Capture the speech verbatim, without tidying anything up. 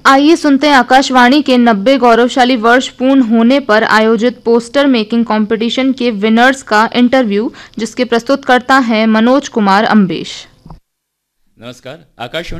आइए सुनते हैं आकाशवाणी के नब्बे गौरवशाली वर्ष पूर्ण होने पर आयोजित पोस्टर मेकिंग कंपटीशन के विनर्स का इंटरव्यू, जिसके प्रस्तुतकर्ता हैं मनोज कुमार अम्बेश। नमस्कार। आकाशवाणी